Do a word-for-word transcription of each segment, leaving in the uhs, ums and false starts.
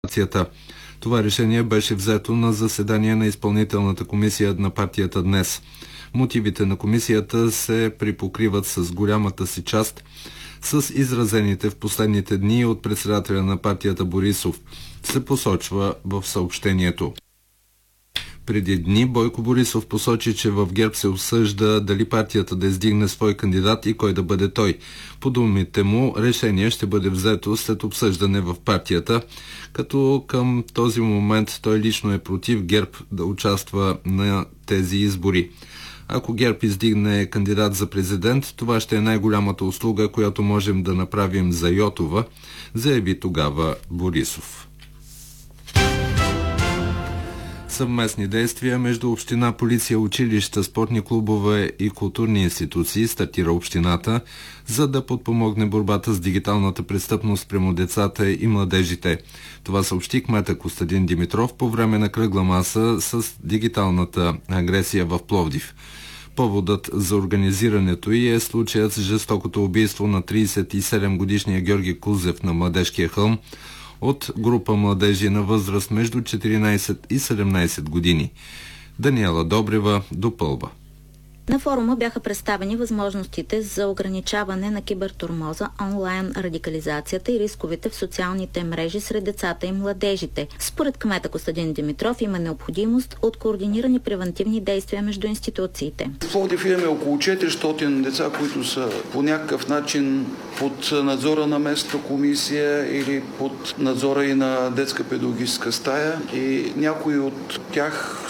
партията. Това решение беше взето на заседание на изпълнителната комисия на партията днес. Мотивите на комисията се припокриват с голямата си част с изразените в последните дни от председателя на партията Борисов, се посочва в съобщението. Преди дни Бойко Борисов посочи, че в ГЕРБ се обсъжда дали партията да издигне свой кандидат и кой да бъде той. По думите му, решение ще бъде взето след обсъждане в партията, като към този момент той лично е против ГЕРБ да участва на тези избори. Ако ГЕРБ издигне кандидат за президент, това ще е най-голямата услуга, която можем да направим за Йотова, заяви тогава Борисов. Съвместни действия между община, полиция, училища, спортни клубове и културни институции стартира общината, за да подпомогне борбата с дигиталната престъпност прямо децата и младежите. Това съобщи кмета Костадин Димитров по време на кръгла маса с дигиталната агресия в Пловдив. Поводът за организирането й е случаят с жестокото убийство на тридесет и седем годишния Георги Кузев на Младежкия хълм от група младежи на възраст между четиринайсет и седемнайсет години. Даниела Добрева допълва. На форума бяха представени възможностите за ограничаване на кибертурмоза, онлайн радикализацията и рисковете в социалните мрежи сред децата и младежите. Според кмета Костадин Димитров има необходимост от координирани превентивни действия между институциите. В Пловдив имаме около четиристотин деца, които са по някакъв начин под надзора на местната комисия или под надзора и на детска педагогическа стая, и някои от тях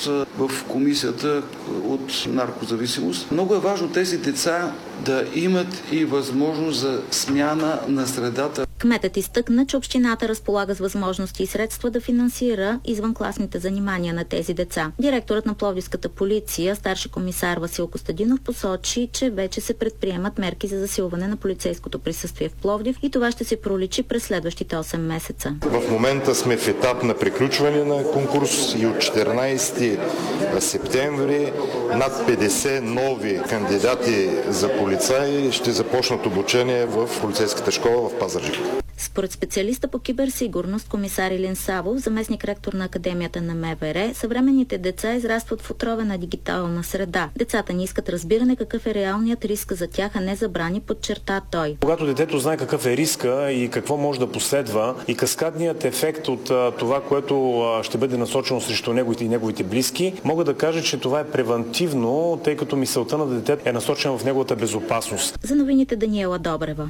в комисията от наркозависимост. Много е важно тези деца да имат и възможност за смяна на средата. Кметът изтъкна, че общината разполага с възможности и средства да финансира извънкласните занимания на тези деца. Директорът на Пловдивската полиция, старши комисар Васил Костадинов, посочи, че вече се предприемат мерки за засилване на полицейското присъствие в Пловдив и това ще се проличи през следващите осем месеца. В момента сме в етап на приключване на конкурс и от четиринайсети септември над петдесет нови кандидати за полицаи ще започнат обучение в полицейската школа в Пазарджик. Според специалиста по киберсигурност комисар Илин Савов, заместник ректор на Академията на МВР, съвременните деца израстват в отровена дигитална среда. Децата не искат разбиране какъв е реалният риск за тях, а не забрани, подчерта той. Когато детето знае какъв е риска и какво може да последва и каскадният ефект от а, това, което а, ще бъде насочено срещу неговите и неговите близки, мога да кажа, че това е превантивно, тъй като мисълта на детето е насочена в неговата безопасност. За новините Даниела Добрева.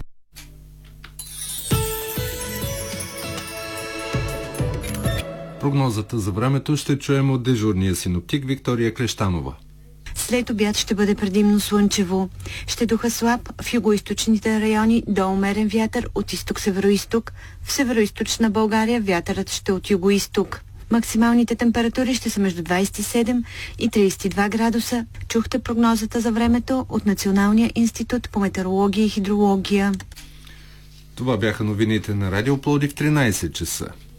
Прогнозата за времето ще чуем от дежурния синоптик Виктория Клещанова. След обяд ще бъде предимно слънчево. Ще духа слаб в югоизточните райони до умерен вятър от изток-североизток. В североизточна България вятърът ще от югоизток. Максималните температури ще са между двайсет и седем и трийсет и два градуса. Чухте прогнозата за времето от Националния институт по метеорология и хидрология. Това бяха новините на Радио Пловдив в тринайсет часа.